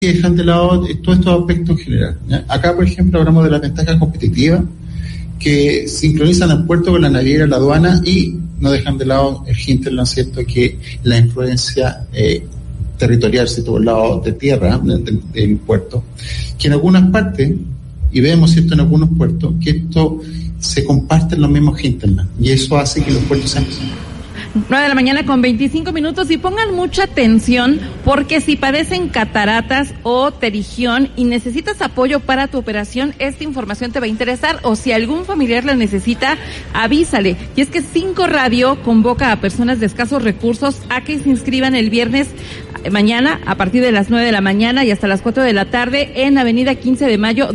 y dejan de lado todos estos aspectos en general, ¿ya? Acá, por ejemplo, hablamos de las ventajas competitivas que sincronizan el puerto con la naviera, la aduana, y no dejan de lado el hinterland, ¿cierto?, que la influencia territorial, ¿cierto?, por el lado de tierra del puerto, que en algunas partes, y vemos, ¿cierto?, en algunos puertos, que esto se comparte en los mismos hinterland, y eso hace que los puertos sean... 9 de la mañana con 25 minutos y pongan mucha atención porque si padecen cataratas o pterigión y necesitas apoyo para tu operación, esta información te va a interesar, o si algún familiar la necesita, avísale. Y es que 5 Radio convoca a personas de escasos recursos a que se inscriban el viernes mañana a partir de las 9 de la mañana y hasta las 4 de la tarde en Avenida 15 de Mayo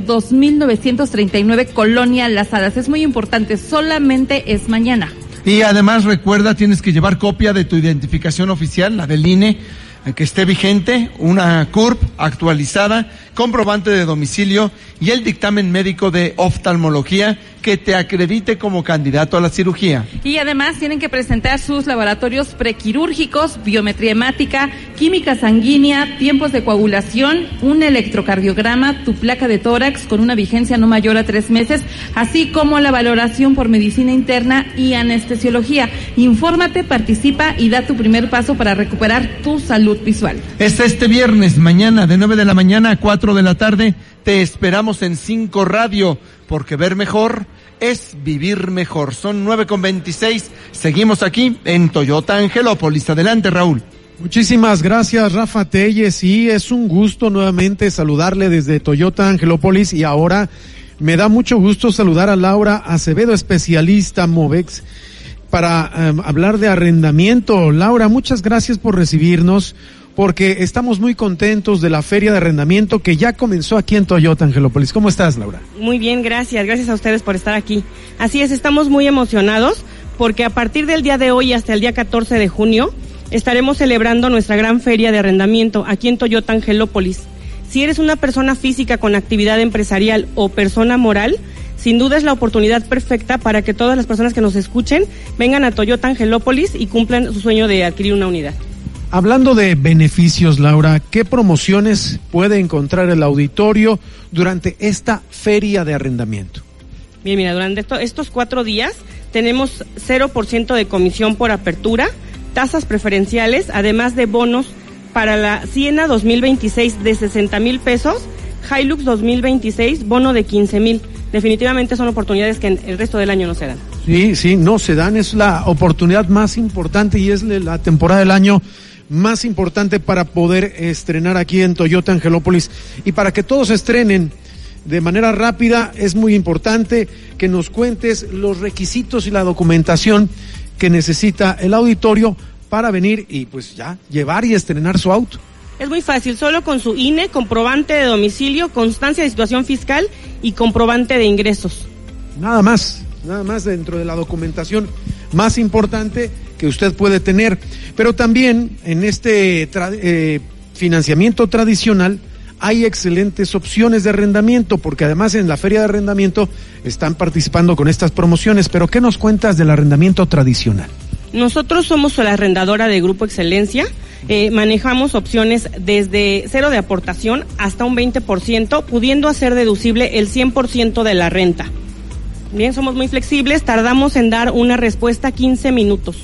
2939, Colonia Las Hadas. Es muy importante, solamente es mañana. Y además recuerda, tienes que llevar copia de tu identificación oficial, la del INE, que esté vigente, una CURP actualizada, comprobante de domicilio y el dictamen médico de oftalmología que te acredite como candidato a la cirugía. Y además tienen que presentar sus laboratorios prequirúrgicos, biometría hemática, química sanguínea, tiempos de coagulación, un electrocardiograma, tu placa de tórax con una vigencia no mayor a 3 meses, así como la valoración por medicina interna y anestesiología. Infórmate, participa y da tu primer paso para recuperar tu salud visual. Es este viernes, mañana de 9 de la mañana a 4 de la tarde. Te esperamos en 5 Radio, porque ver mejor es vivir mejor. Son 9:26. Seguimos aquí en Toyota Angelópolis. Adelante, Raúl. Muchísimas gracias, Rafa Telles. Y es un gusto nuevamente saludarle desde Toyota Angelópolis. Y ahora me da mucho gusto saludar a Laura Acevedo, especialista Movex, para hablar de arrendamiento. Laura, muchas gracias por recibirnos, porque estamos muy contentos de la feria de arrendamiento que ya comenzó aquí en Toyota Angelópolis. ¿Cómo estás, Laura? Muy bien, gracias a ustedes por estar aquí. Así es, estamos muy emocionados porque a partir del día de hoy hasta el día 14 de junio estaremos celebrando nuestra gran feria de arrendamiento aquí en Toyota Angelópolis. Si eres una persona física con actividad empresarial o persona moral, sin duda es la oportunidad perfecta para que todas las personas que nos escuchen vengan a Toyota Angelópolis y cumplan su sueño de adquirir una unidad. Hablando de beneficios, Laura, ¿qué promociones puede encontrar el auditorio durante esta feria de arrendamiento? Bien, mira, durante estos 4 días tenemos 0% de comisión por apertura, tasas preferenciales, además de bonos para la Siena 2026 de 60,000 pesos, Hilux 2026, bono de 15,000. Definitivamente son oportunidades que en el resto del año no se dan. Sí, no se dan, es la oportunidad más importante y es la temporada del año más importante para poder estrenar aquí en Toyota Angelópolis. Y para que todos estrenen de manera rápida, es muy importante que nos cuentes los requisitos y la documentación que necesita el auditorio para venir y pues ya llevar y estrenar su auto. Es muy fácil, solo con su INE, comprobante de domicilio, constancia de situación fiscal y comprobante de ingresos. Nada más dentro de la documentación más importante que usted puede tener. Pero también en este financiamiento tradicional hay excelentes opciones de arrendamiento, porque además en la feria de arrendamiento están participando con estas promociones. Pero ¿qué nos cuentas del arrendamiento tradicional? Nosotros somos la arrendadora de Grupo Excelencia. Manejamos opciones desde 0 de aportación hasta un 20%, pudiendo hacer deducible el 100% de la renta. Bien, somos muy flexibles, tardamos en dar una respuesta 15 minutos.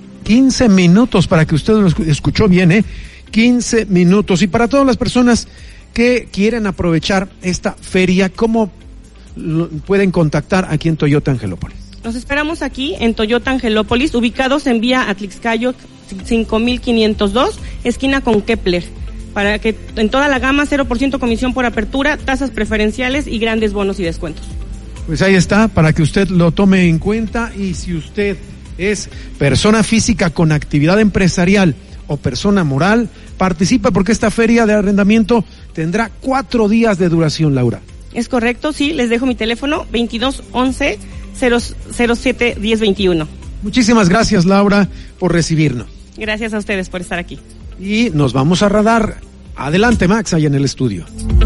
15 minutos, para que usted lo escuchó bien, 15 minutos. Y para todas las personas que quieren aprovechar esta feria, ¿cómo pueden contactar aquí en Toyota Angelópolis? Nos esperamos aquí en Toyota Angelópolis, ubicados en vía Atlixcayo 5502, esquina con Kepler, para que en toda la gama 0% comisión por apertura, tasas preferenciales y grandes bonos y descuentos. Pues ahí está, para que usted lo tome en cuenta. Y si usted es persona física con actividad empresarial o persona moral, participa, porque esta feria de arrendamiento tendrá 4 días de duración, Laura. Es correcto, sí, les dejo mi teléfono 2211 007 1021. Muchísimas gracias, Laura, por recibirnos. Gracias a ustedes por estar aquí. Y nos vamos a Radar. Adelante, Max, allá en el estudio.